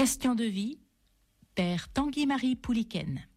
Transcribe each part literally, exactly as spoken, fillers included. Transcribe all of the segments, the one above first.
Question de vie, Père Tanguy-Marie Pouliken.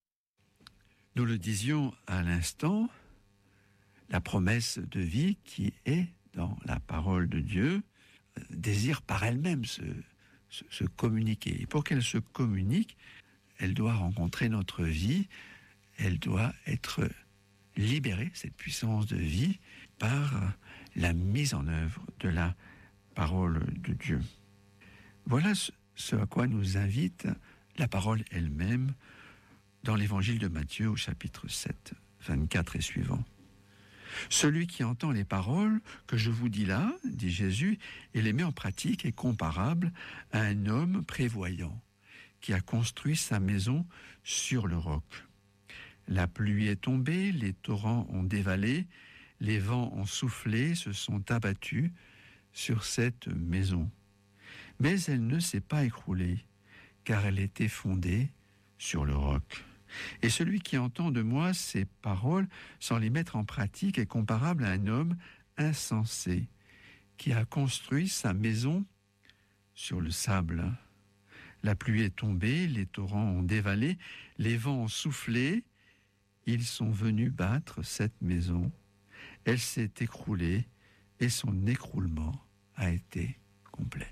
Nous le disions à l'instant, la promesse de vie qui est dans la parole de Dieu désire par elle-même se, se, se communiquer. Et pour qu'elle se communique, elle doit rencontrer notre vie, elle doit être libérée, cette puissance de vie, par la mise en œuvre de la parole de Dieu. Voilà ce, ce à quoi nous invite la parole elle-même dans l'évangile de Matthieu au chapitre sept, vingt-quatre et suivant. Celui qui entend les paroles que je vous dis là, dit Jésus, et les met en pratique est comparable à un homme prévoyant qui a construit sa maison sur le roc. La pluie est tombée, les torrents ont dévalé, les vents ont soufflé, se sont abattus sur cette maison. Mais elle ne s'est pas écroulée, car elle était fondée sur le roc. Et celui qui entend de moi ces paroles sans les mettre en pratique est comparable à un homme insensé qui a construit sa maison sur le sable. La pluie est tombée, les torrents ont dévalé, les vents ont soufflé, ils sont venus battre cette maison. Elle s'est écroulée et son écroulement a été complet.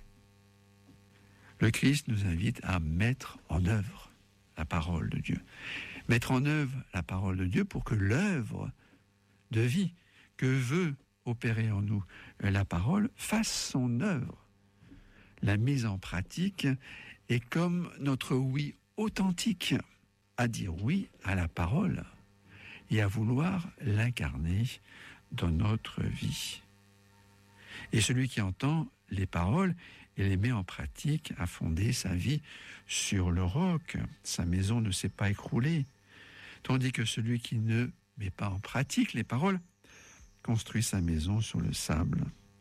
Le Christ nous invite à mettre en œuvre la parole de Dieu. Mettre en œuvre la parole de Dieu pour que l'œuvre de vie que veut opérer en nous la parole fasse son œuvre. La mise en pratique est comme notre oui authentique à dire oui à la parole et à vouloir l'incarner dans notre vie. Et celui qui entend les paroles et les met en pratique a fondé sa vie sur le roc. Sa maison ne s'est pas écroulée. Tandis que celui qui ne met pas en pratique les paroles construit sa maison sur le sable.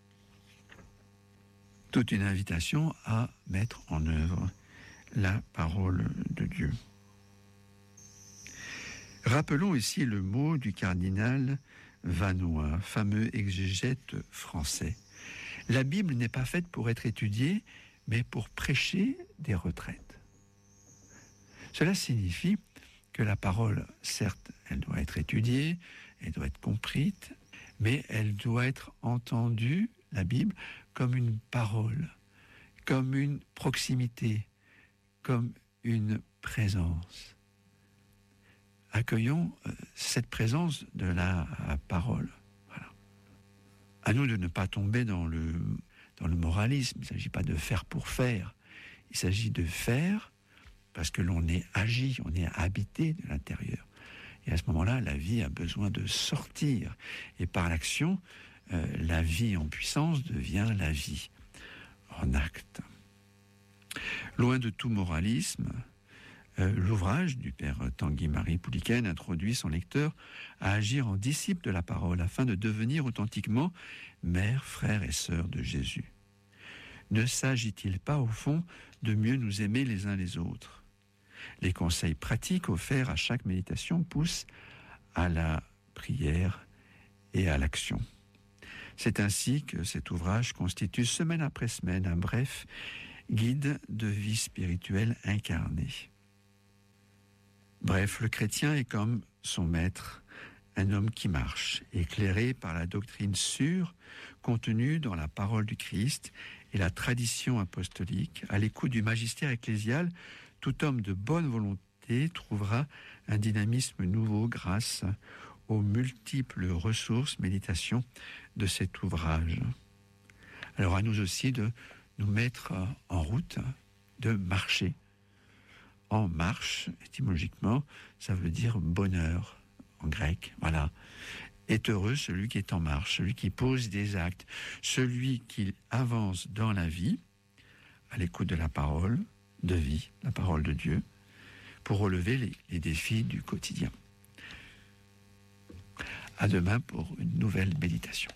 Toute une invitation à mettre en œuvre la parole de Dieu. Rappelons ici le mot du cardinal Vanois, fameux exégète français. La Bible n'est pas faite pour être étudiée, mais pour prêcher des retraites. Cela signifie que la parole, certes, elle doit être étudiée, elle doit être comprise, mais elle doit être entendue, la Bible, comme une parole, comme une proximité, comme une présence. Accueillons cette présence de la parole. Voilà. À nous de ne pas tomber dans le, dans le moralisme. Il ne s'agit pas de faire pour faire. Il s'agit de faire parce que l'on est agi, on est habité de l'intérieur. Et à ce moment-là, la vie a besoin de sortir. Et par l'action, euh, la vie en puissance devient la vie en acte. Loin de tout moralisme, euh, l'ouvrage du père Tanguy-Marie Pouliken introduit son lecteur à agir en disciple de la parole afin de devenir authentiquement mère, frère et sœur de Jésus. Ne s'agit-il pas au fond de mieux nous aimer les uns les autres ? Les conseils pratiques offerts à chaque méditation poussent à la prière et à l'action. C'est ainsi que cet ouvrage constitue semaine après semaine un bref guide de vie spirituelle incarnée. Bref, le chrétien est comme son maître, un homme qui marche, éclairé par la doctrine sûre contenue dans la parole du Christ et la tradition apostolique, à l'écoute du magistère ecclésial. Tout homme de bonne volonté trouvera un dynamisme nouveau grâce aux multiples ressources, méditations de cet ouvrage. Alors à nous aussi de nous mettre en route, de marcher. En marche, étymologiquement, ça veut dire bonheur en grec, voilà. Est heureux celui qui est en marche, celui qui pose des actes, celui qui avance dans la vie, à l'écoute de la parole de vie, la parole de Dieu, pour relever les, les défis du quotidien. À demain pour une nouvelle méditation.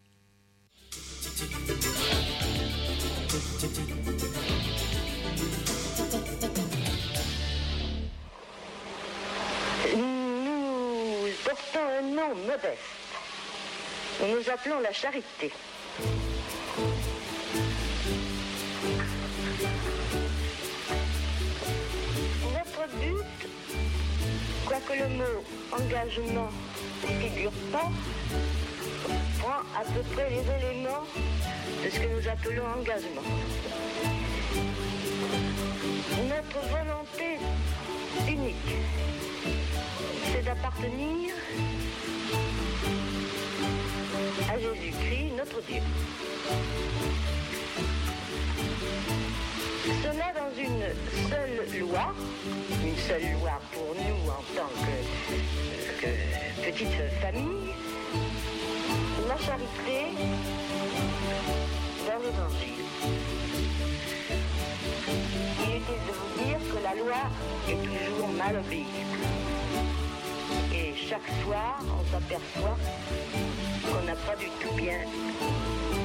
Nous portons un nom modeste. Nous nous appelons la charité. le mot engagement ne figure pas, prend à peu près les éléments de ce que nous appelons engagement. Notre volonté unique, c'est d'appartenir à Jésus-Christ, notre Dieu. Cela dans une seule loi, une seule loi pour nous en tant que, que petite famille, la charité dans l'Évangile. Inutile de vous dire que la loi est toujours mal obéie. Et chaque soir, on s'aperçoit qu'on n'a pas du tout bien